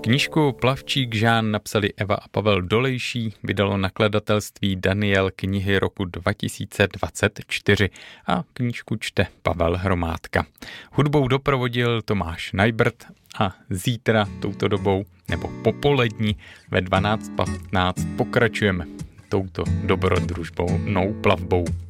Knížku Plavčík Žán napsali Eva a Pavel Dolejší, vydalo nakladatelství Daniel knihy roku 2024 a knížku čte Pavel Hromádka. Hudbou doprovodil Tomáš Najbrt a zítra touto dobou nebo popolední ve 12:15 pokračujeme touto dobrodružnou plavbou.